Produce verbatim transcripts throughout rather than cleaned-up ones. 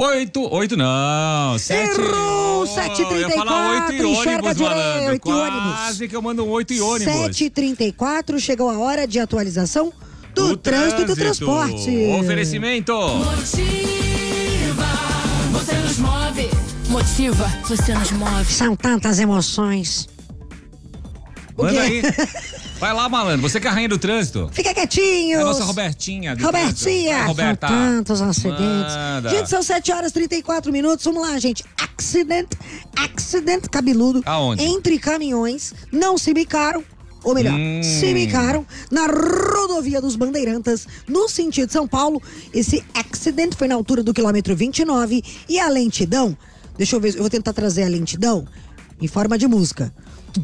Oito, oito não, sete. Errou, sete e trinta e quatro. Eu ia falar oito e ônibus, malandro. Oito e ônibus. Quase que eu mando um oito e ônibus. sete e trinta e quatro, chegou a hora de atualização do, do trânsito e do transporte. Oferecimento. Motiva, você nos move. Motiva, você nos move. São tantas emoções. O Manda quê? aí. Vai lá, malandro. Você que é a rainha do trânsito. Fica quietinho. É a nossa Robertinha. Do Robertinha. Vai, Roberta. São tantos acidentes. Manda. Gente, são sete horas e trinta e quatro minutos. Vamos lá, gente. Accident, accident cabeludo. Aonde? Entre caminhões. Não se bicaram. Ou melhor, Hum. se bicaram na rodovia dos Bandeirantes, no sentido de São Paulo. Esse accident foi na altura do quilômetro vinte e nove. E a lentidão, deixa eu ver, eu vou tentar trazer a lentidão em forma de música.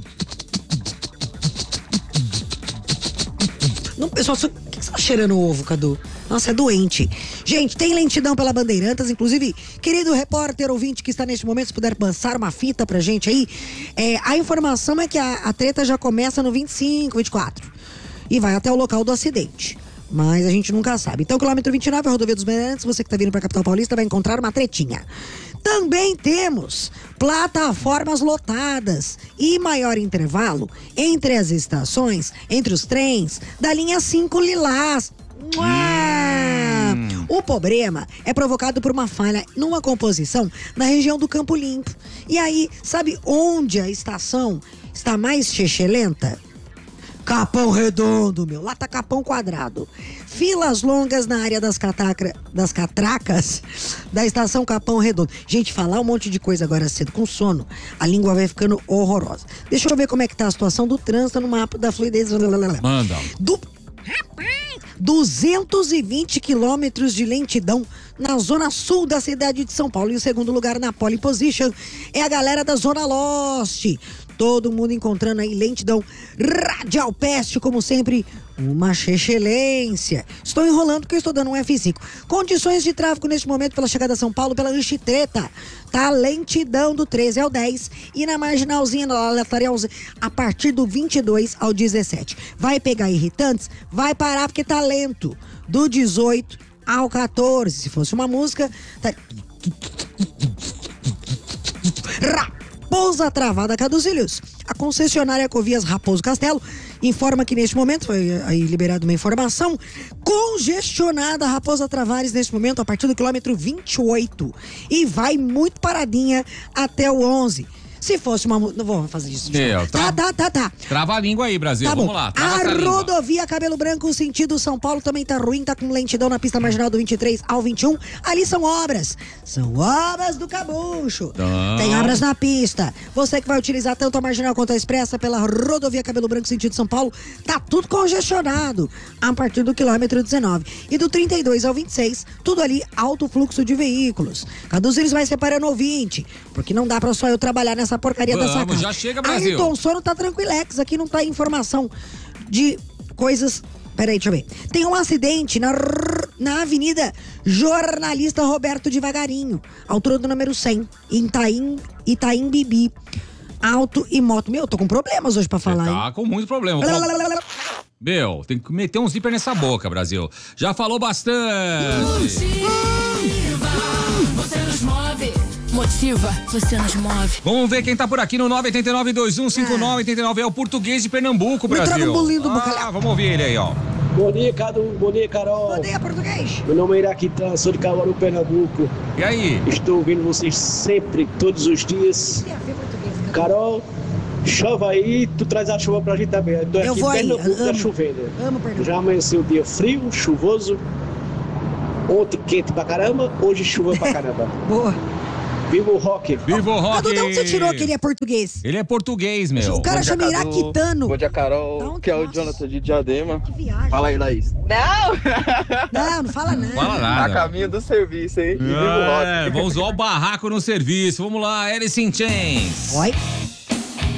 Não, pessoal, o que você tá cheirando o ovo, Cadu? Nossa, é doente. Gente, tem lentidão pela Bandeirantes, inclusive, querido repórter ouvinte que está neste momento, se puder passar uma fita pra gente aí, é, a informação é que a, a treta já começa no vinte e cinco, vinte e quatro e vai até o local do acidente. Mas a gente nunca sabe. Então, quilômetro vinte e nove, a rodovia dos Bandeirantes, você que tá vindo pra capital paulista vai encontrar uma tretinha. Também temos plataformas lotadas e maior intervalo entre as estações, entre os trens da linha cinco Lilás. Hum. O problema é provocado por uma falha numa composição na região do Campo Limpo. E aí, sabe onde a estação está mais chechelenta? Capão Redondo, meu. Lá tá Capão Quadrado. Filas longas na área das, catacra, das catracas da estação Capão Redondo. Gente, falar um monte de coisa agora cedo com sono, a língua vai ficando horrorosa. Deixa eu ver como é que tá a situação do trânsito no mapa da fluidez. Manda. Do... duzentos e vinte quilômetros de lentidão na zona sul da cidade de São Paulo. E o segundo lugar na pole position é a galera da zona leste. Todo mundo encontrando aí lentidão radial peste, como sempre, uma excelência. Estou enrolando porque eu estou dando um F cinco. Condições de tráfego neste momento pela chegada a São Paulo, pela Anchitreta. Tá lentidão do treze ao dez e na marginalzinha, na lateralzinha, a partir do vinte e dois ao dezessete. Vai pegar irritantes? Vai parar porque tá lento. Do dezoito ao quatorze. Se fosse uma música, tá... Raposa Travada Caduzilhos. A concessionária Ecovias Raposo Castelo informa que neste momento, foi aí liberada uma informação, congestionada a Raposa Travares neste momento a partir do quilômetro vinte e oito e vai muito paradinha até o onze. Se fosse uma... Não vou fazer isso. Meu, tá, tá, tá, tá. Trava a língua aí, Brasil. Tá bom. Vamos lá. A rodovia Cabelo Branco, sentido São Paulo, também tá ruim, tá com lentidão na pista marginal do vinte e três ao vinte e um. Ali são obras. São obras do Cabucho. Não. Tem obras na pista. Você que vai utilizar tanto a marginal quanto a expressa pela rodovia Cabelo Branco, sentido São Paulo, tá tudo congestionado a partir do quilômetro dezenove. E do trinta e dois ao vinte e seis, tudo ali alto fluxo de veículos. Caduzilhos vai separando o ouvinte, porque não dá pra só eu trabalhar nessa porcaria Vamos, dessa casa. já chega, Brasil. Ayrton Sono tá tranquilex, aqui não tá informação de coisas... Peraí, deixa eu ver. Tem um acidente na, na Avenida Jornalista Roberto Devagarinho, altura do número cem, em Itaim, Itaim Bibi. Auto e moto. Meu, eu tô com problemas hoje pra falar, Você hein? tá com muito problema. Meu, tem que meter um zíper nessa boca, Brasil. Já falou bastante. Motiva, você nos move. Motiva, você nos move. Vamos ver quem tá por aqui no nove oito nove dois um cinco nove oito nove. É o português de Pernambuco, Me Brasil. traga um bolinho do ah, bacalhau. vamos ouvir ele aí, ó. Bom dia, Cadu. Bom dia, Carol. Bom dia, português. Meu nome é Iraquitã, sou de Caruaru, Pernambuco. E aí? Estou ouvindo vocês sempre, todos os dias. Carol, chove aí, tu traz a chuva pra gente também. Eu, Eu vou aí, Pernambuco, tá amo. chovendo. Amo Pernambuco. Já amanheceu o dia frio, chuvoso. Ontem quente pra caramba, hoje chuva pra caramba. Boa. Viva o rock. Viva o rock! Cadu, de onde você tirou que ele é português? Ele é português, meu. O cara Bom dia, chama Cadu. Iraquitano. Bom dia, Carol, Não, que é o nossa. Jonathan de Diadema. Que viagem. Fala aí, Laís. Não, não fala nada. Fala A nada. caminho do serviço, hein? E viva o É, rock. vamos usar o barraco no serviço. Vamos lá, Alice in Chains. Oi.